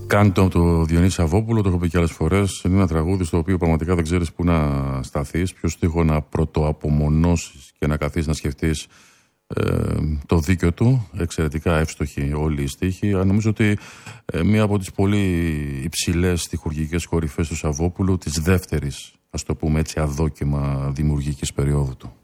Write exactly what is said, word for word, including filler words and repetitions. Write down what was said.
Κάντο από το Διονύση Σαββόπουλο, το έχω πει και άλλες φορές. Είναι ένα τραγούδι στο οποίο πραγματικά δεν ξέρεις πού να σταθείς, ποιο στίχο να πρωτοαπομονώσεις και να καθίσεις να σκεφτείς ε, το δίκιο του. Εξαιρετικά εύστοχοι όλοι οι στίχοι. Νομίζω ότι ε, μία από τις πολύ υψηλές στιχουργικές κορυφές του Σαββόπουλου, της δεύτερης, ας το πούμε έτσι, αδόκιμα δημιουργικής περίοδου του.